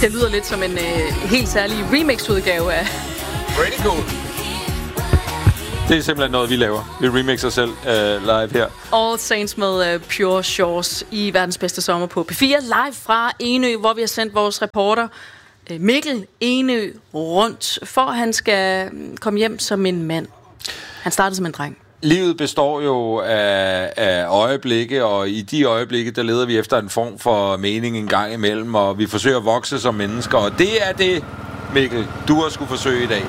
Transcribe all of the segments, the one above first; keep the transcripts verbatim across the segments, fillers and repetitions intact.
Det lyder lidt som en øh, helt særlig remix-udgave af... Pretty cool. Det er simpelthen noget, vi laver. Vi remixer selv uh, live her. All Saints med uh, Pure Shores i verdens bedste sommer på P fire. Live fra Enø, hvor vi har sendt vores reporter uh, Mikkel Enø rundt, for at han skal komme hjem som en mand. Han startede som en dreng. Livet består jo af, af øjeblikke, og i de øjeblikke, der leder vi efter en form for mening en gang imellem, og vi forsøger at vokse som mennesker, og det er det, Mikkel, du har skulle forsøge i dag.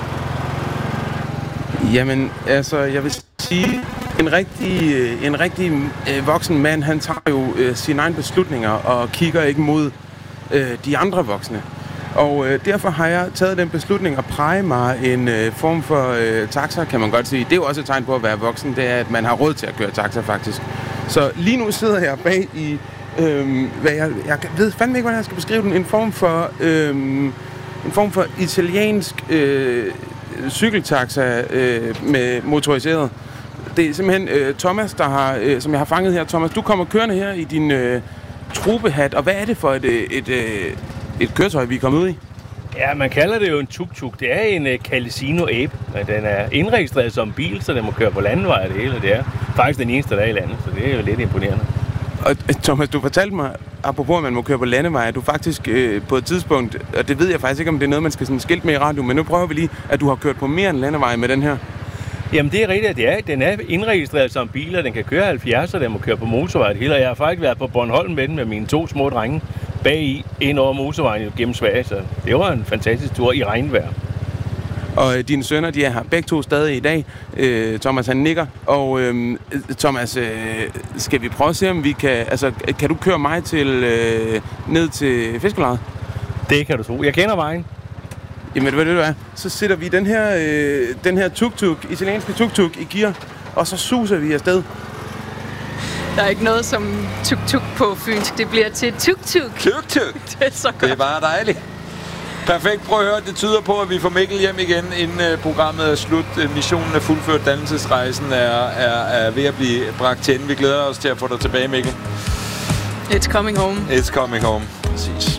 Jamen, altså, jeg vil sige, en rigtig, en rigtig øh, voksen mand, han tager jo øh, sine egne beslutninger og kigger ikke mod øh, de andre voksne. Og øh, derfor har jeg taget den beslutning at præge mig en øh, form for øh, taxa, kan man godt sige. Det er jo også et tegn på at være voksen, det er, at man har råd til at køre taxa, faktisk. Så lige nu sidder jeg bag i, øh, hvad jeg, jeg ved fandme ikke, hvordan jeg skal beskrive den, en form for, øh, en form for italiensk øh, cykeltaxa øh, med motoriseret. Det er simpelthen øh, Thomas, der har, øh, som jeg har fanget her. Thomas, du kommer kørende her i din øh, trubehat, og hvad er det for et, et, et, et køretøj, vi er kommet ud i? Ja, man kalder det jo en tuk-tuk. Det er en uh, Calisino Ape, men den er indregistreret som bil, så den må køre på landevej og det hele. Det er faktisk den eneste, der er i landet, så det er jo lidt imponerende. Og Thomas, du fortalte mig, apropos at man må køre på landevej, at du faktisk øh, på et tidspunkt, og det ved jeg faktisk ikke, om det er noget, man skal sådan skilte med i radio, men nu prøver vi lige, at du har kørt på mere end landevej med den her. Jamen det er rigtigt, at det er. Den er indregistreret som bil, og den kan køre halvfjerds, og den må køre på motorvej det hele. Og jeg har faktisk været på Bornholm med den med mine to små drenge bag i, ind over motorvejen gennem Sverige, så det var en fantastisk tur i regnvejr. Og øh, dine sønner, de er her begge to stadig i dag. Øh, Thomas, han nikker. Og øh, Thomas, øh, skal vi prøve at se, om vi kan... Altså, kan du køre mig til øh, ned til fiskelejet? Det kan du tro. Jeg kender vejen. Jamen, hvad det du er? Så sætter vi den her, øh, den her tuk-tuk, italienske tuk-tuk i gear, og så suser vi afsted. Der er ikke noget som tuk-tuk på fynsk. Det bliver til tuk-tuk. Tuk-tuk. Det er så godt. Det er bare dejligt. Perfekt. Prøv at høre. Det tyder på, at vi får Mikkel hjem igen, inden uh, programmet er slut. Missionen er fuldført. Dannelsesrejsen er, er, er ved at blive bragt til ende. Vi glæder os til at få dig tilbage, Mikkel. It's coming home. It's coming home. Præcis.